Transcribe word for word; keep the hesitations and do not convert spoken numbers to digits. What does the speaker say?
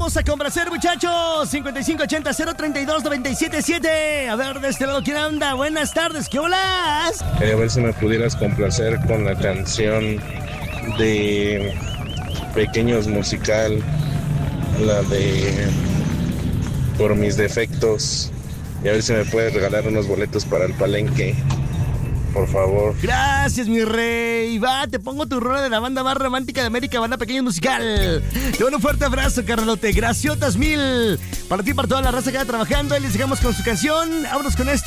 vamos a complacer, muchachos. cincuenta y cinco ochenta cero treinta y dos noventa y siete siete. A ver, de este lado, ¿quién anda? Buenas tardes, ¿qué holas? Quería ver si me pudieras complacer con la canción de Pequeños Musical, la de Por Mis Defectos, y a ver si me puedes regalar unos boletos para el Palenque, por favor. Gracias, mi rey. Va, te pongo tu rola de la banda más romántica de América, Banda Pequeños Musical. Te doy un fuerte abrazo, Carlote. Graciotas mil. Para ti, para toda la raza que está trabajando. Y les llegamos con su canción. Vámonos con esto.